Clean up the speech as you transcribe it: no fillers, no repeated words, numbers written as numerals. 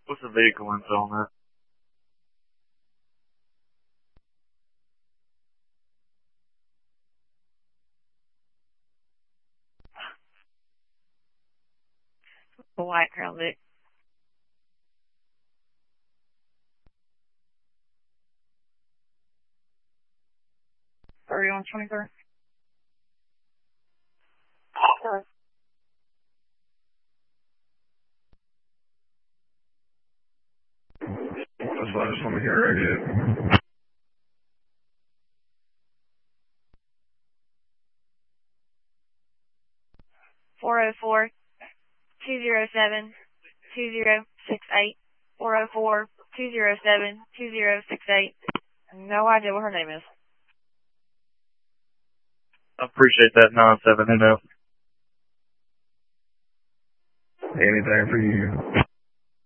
What's the vehicle info on that? The white Crown Vic. 3123. Sorry. That's what I just want to hear again. 404 207 2068. 404 207 2068. No idea what her name is. I appreciate that 97 NF. Anything for you.